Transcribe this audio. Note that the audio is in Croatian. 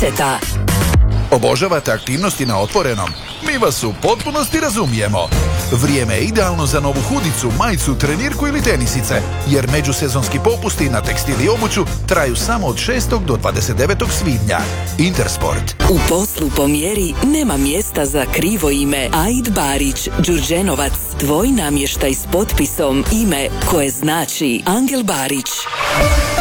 djeteta. Obožavate aktivnosti na otvorenom? Mi vas u potpunosti razumijemo. Vrijeme je idealno za novu hudicu, majicu, trenirku ili tenisice, jer međusezonski popusti na tekstil i obuću traju samo od 6. do 29. svibnja. Intersport. U poslu po mjeri nema mjesta za krivo ime. Aid Barić, Đurđenovac, tvoj namještaj s potpisom, ime koje znači Angel Barić.